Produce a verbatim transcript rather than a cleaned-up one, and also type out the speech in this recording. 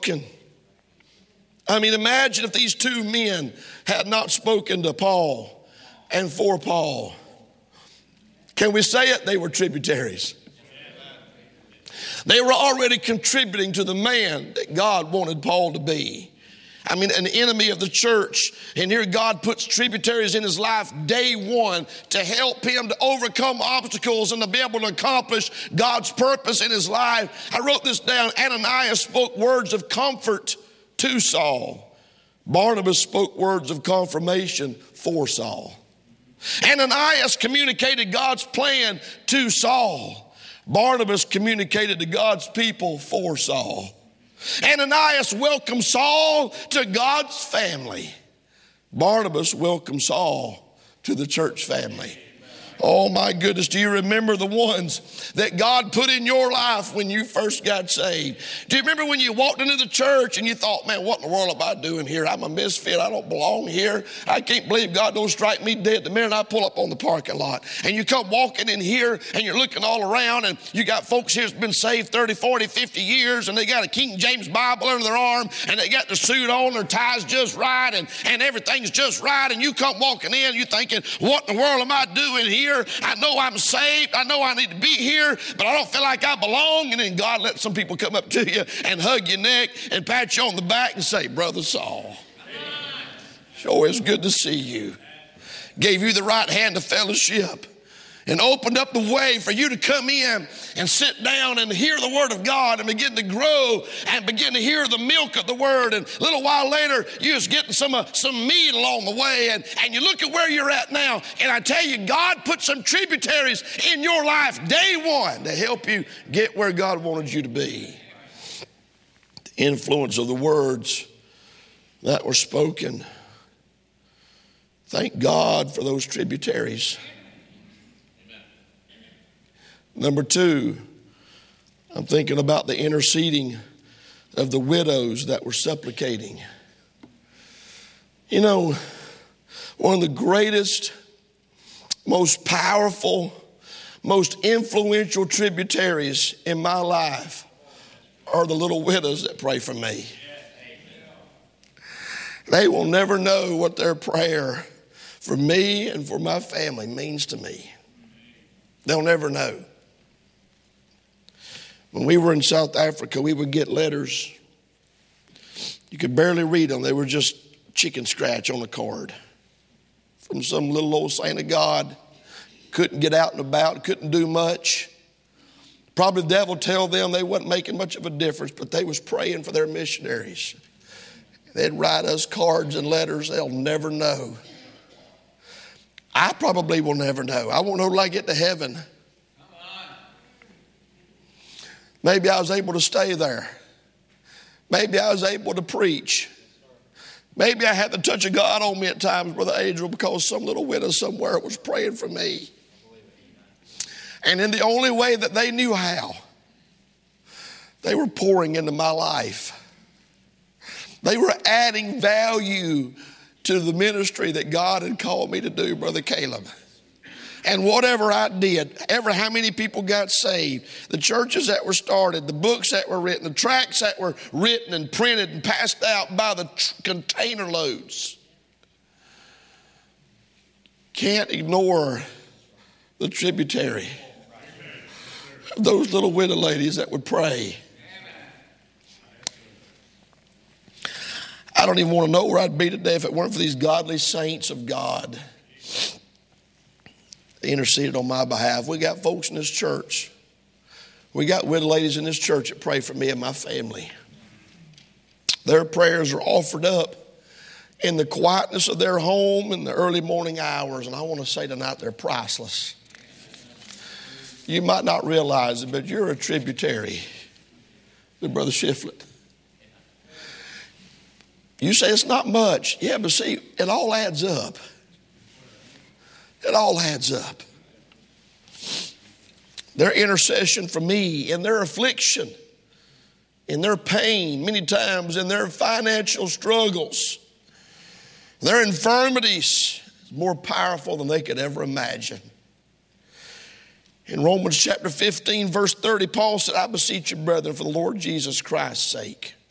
spoken. I mean, imagine if these two men had not spoken to Paul and for Paul. Can we say it? They were tributaries. They were already contributing to the man that God wanted Paul to be. I mean, an enemy of the church. And here God puts tributaries in his life day one to help him to overcome obstacles and to be able to accomplish God's purpose in his life. I wrote this down. Ananias spoke words of comfort to Saul. Barnabas spoke words of confirmation for Saul. Ananias communicated God's plan to Saul. Barnabas communicated to God's people for Saul. Ananias welcomed Saul to God's family. Barnabas welcomed Saul to the church family. Oh my goodness, do you remember the ones that God put in your life when you first got saved? Do you remember when you walked into the church and you thought, man, what in the world am I doing here? I'm a misfit. I don't belong here. I can't believe God don't strike me dead the minute I pull up on the parking lot. And you come walking in here and you're looking all around and you got folks here that's been saved thirty, forty, fifty years and they got a King James Bible under their arm and they got their suit on, their tie's just right and, and everything's just right. And you come walking in, you thinking, what in the world am I doing here? I know I'm saved. I know I need to be here, but I don't feel like I belong. And then God lets some people come up to you and hug your neck and pat you on the back and say, Brother Saul, sure is good to see you. Gave you the right hand of fellowship and opened up the way for you to come in and sit down and hear the word of God and begin to grow and begin to hear the milk of the word. And a little while later, you're just getting some, uh, some meat along the way. And, and you look at where you're at now. And I tell you, God put some tributaries in your life day one to help you get where God wanted you to be. The influence of the words that were spoken. Thank God for those tributaries. Number two, I'm thinking about the interceding of the widows that were supplicating. You know, one of the greatest, most powerful, most influential tributaries in my life are the little widows that pray for me. They will never know what their prayer for me and for my family means to me. They'll never know. When we were in South Africa, we would get letters. You could barely read them. They were just chicken scratch on a card from some little old saint of God. Couldn't get out and about, couldn't do much. Probably the devil tell them they wasn't making much of a difference, but they was praying for their missionaries. They'd write us cards and letters they'll never know. I probably will never know. I won't know till I get to heaven. Maybe I was able to stay there. Maybe I was able to preach. Maybe I had the touch of God on me at times, Brother Adriel, because some little widow somewhere was praying for me. And in the only way that they knew how, they were pouring into my life. They were adding value to the ministry that God had called me to do, Brother Caleb. And whatever I did, ever how many people got saved, the churches that were started, the books that were written, the tracts that were written and printed and passed out by the tr- container loads. Can't ignore the tributary of those little widow ladies that would pray. I don't even want to know where I'd be today if it weren't for these godly saints of God. They interceded on my behalf. We got folks in this church. We got widow ladies in this church that pray for me and my family. Their prayers are offered up in the quietness of their home in the early morning hours. And I want to say tonight, they're priceless. You might not realize it, but you're a tributary to Brother Shiflett. You say it's not much. Yeah, but see, it all adds up. It all adds up. Their intercession for me in their affliction, in their pain, many times in their financial struggles, their infirmities is more powerful than they could ever imagine. In Romans chapter fifteen, verse thirty, Paul said, I beseech you, brethren, for the Lord Jesus Christ's sake,